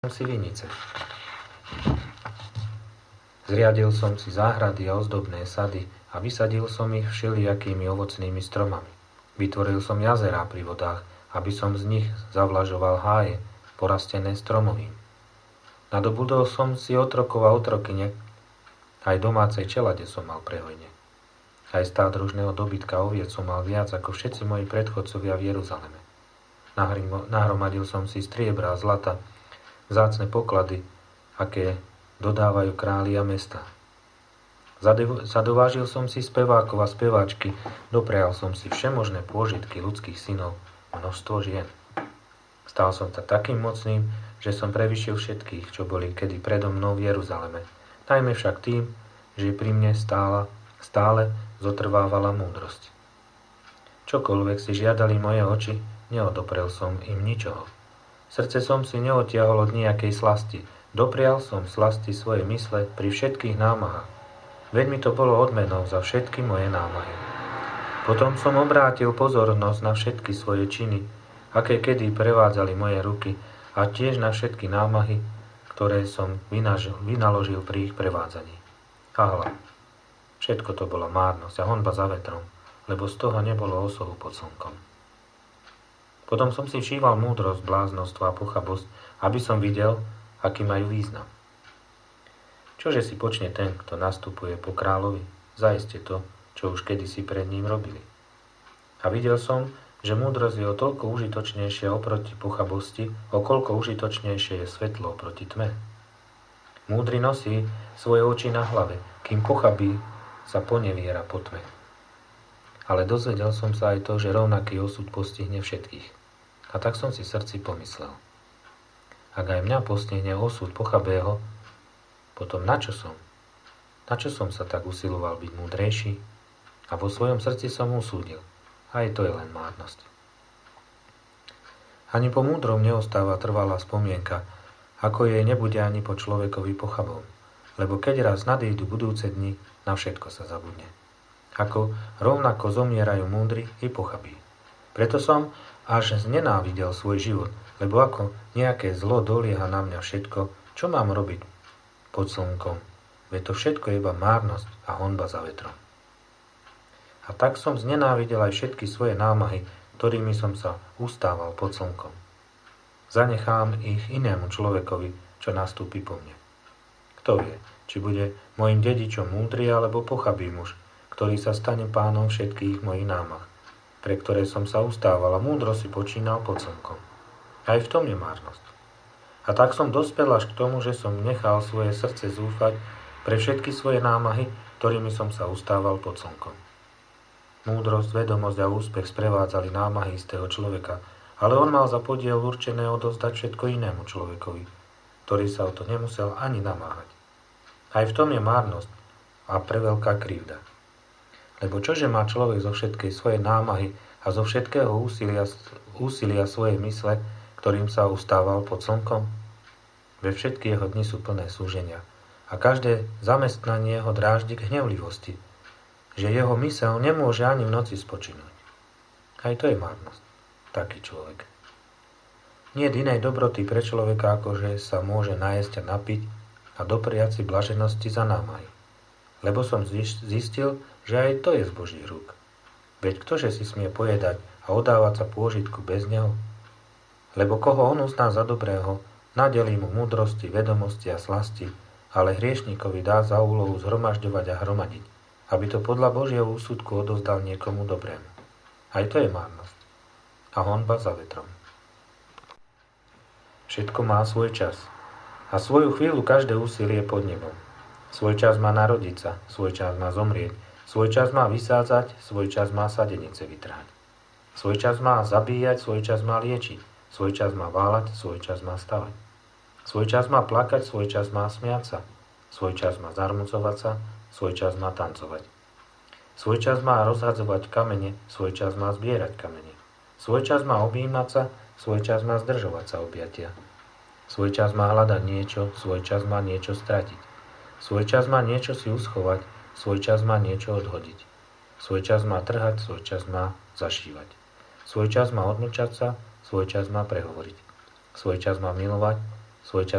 si vinice. Zriadil som si záhrady a ozdobné sady a vysadil som ich všelijakými ovocnými stromami. Vytvoril som jazerá pri vodách, aby som z nich zavlažoval háje, porastené stromovým. Nadobudol som si otrokov a otrokyne, aj domácej čelade som mal prehojne. Aj stádružného dobytka oviec som mal viac ako všetci moji predchodcovia v Jeruzaleme. Nahromadil som si striebra a zlata, vzácne poklady, aké dodávajú králi a mestá. Zadovážil som si spevákov a speváčky, doprial som si všemožné pôžitky ľudských synov, množstvo žien. Stal som sa takým mocným, že som prevyšil všetkých, čo boli kedy predo mnou v Jeruzaleme, najmä však tým, že pri mne stále zotrvávala múdrosť. Čokoľvek si žiadali moje oči, neodoprel som im ničoho. Srdce som si neotiahol od nejakej slasti, doprial som slasti svoje mysle pri všetkých námahách. Veď mi to bolo odmenou za všetky moje námahy. Potom som obrátil pozornosť na všetky svoje činy, aké kedy prevádzali moje ruky, a tiež na všetky námahy, ktoré som vynaložil pri ich prevádzaní. A hľa, všetko to bola márnosť a honba za vetrom, lebo z toho nebolo osohu pod slnkom. Potom som si všímal múdrosť, bláznostvo a pochabosť, aby som videl, aký majú význam. Čože si počne ten, kto nastupuje po kráľovi? Zaiste to, čo už kedysi pred ním robili. A videl som, že múdrosť je o toľko užitočnejšia oproti pochabosti, o koľko užitočnejšie je svetlo oproti tme. Múdry nosí svoje oči na hlave, kým pochabí sa poneviera po tme. Ale dozvedel som sa aj to, že rovnaký osud postihne všetkých. A tak som si v srdci pomyslel. Ak aj mňa postihne osud pochabého, potom na čo som? Na čo som sa tak usiloval byť múdrejší? A vo svojom srdci som usúdil. Aj to je len márnosť. Ani po múdrom neostáva trvalá spomienka, ako jej nebude ani po človekovi pochabom. Lebo keď raz nadídu budúce dni, na všetko sa zabudne. Ako rovnako zomierajú múdri i pochabí. Preto som až znenávidel svoj život, lebo ako nejaké zlo dolieha na mňa všetko, čo mám robiť pod slnkom. Veď to všetko je iba márnosť a honba za vetrom. A tak som znenávidel aj všetky svoje námahy, ktorými som sa ustával pod slnkom. Zanechám ich inému človekovi, čo nastúpi po mne. Kto vie, či bude mojim dedičom múdry alebo pochabý muž, ktorý sa stane pánom všetkých mojich námah, pre ktoré som sa ustával a múdro si počínal pod slnkom. Aj v tom je márnosť. A tak som dospel až k tomu, že som nechal svoje srdce zúfať pre všetky svoje námahy, ktorými som sa ustával pod slnkom. Múdrosť, vedomosť a úspech sprevádzali námahy istého človeka, ale on mal za podiel určené odovzdať všetko inému človekovi, ktorý sa o to nemusel ani namáhať. Aj v tom je márnosť a preveľká krivda. Lebo čože má človek zo všetkej svojej námahy a zo všetkého úsilia svojej mysle, ktorým sa ustával pod slnkom? Ve všetky jeho dni sú plné súženia a každé zamestnanie ho dráždi k hnevlivosti, že jeho myseľ nemôže ani v noci spočinúť. Aj to je márnosť, taký človek. Nie je inej dobroty pre človeka, ako že sa môže najesť a napiť a dopriať si blaženosti za námahy. Lebo som zistil, že aj to je z Božích rúk. Veď ktože si smie pojedať a odávať sa pôžitku bez neho? Lebo koho on uzná za dobrého, nadelí mu múdrosti, vedomosti a slasti, ale hriešníkovi dá za úlohu zhromažďovať a hromadiť, aby to podľa Božieho úsudku odozdal niekomu dobrému. Aj to je márnosť. A honba za vetrom. Všetko má svoj čas. A svoju chvíľu každé úsilie pod nebom. Svoj čas má narodiť sa, svoj čas má zomrieť, svoj čas má vysádzať, svoj čas má sadenice vytrhať. Svoj čas má zabíjať, svoj čas má liečiť, svoj čas má váľať, svoj čas má stavať. Svoj čas má plakať, svoj čas má smiať sa, svoj čas má zarmucovať sa, svoj čas má tancovať. Svoj čas má rozhadzovať kamene, svoj čas má zbierať kamene. Svoj čas má objímať sa, svoj čas má zdržovať sa objatia. Svoj čas má hľadať niečo, svoj čas má niečo stratiť. Svoj čas má niečo si uschovať, svoj čas má niečo odhodiť. Svoj čas má trhať, svoj čas má zašívať. Svoj čas má odmlčať sa, svoj čas má prehovoriť. Svoj čas má milovať, svoj čas